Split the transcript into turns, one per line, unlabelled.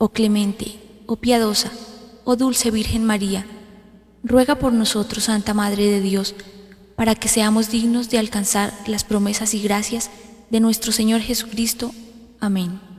oh clemente, oh piadosa, oh dulce Virgen María, ruega por nosotros, Santa Madre de Dios, para que seamos dignos de alcanzar las promesas y gracias de nuestro Señor Jesucristo. Amén.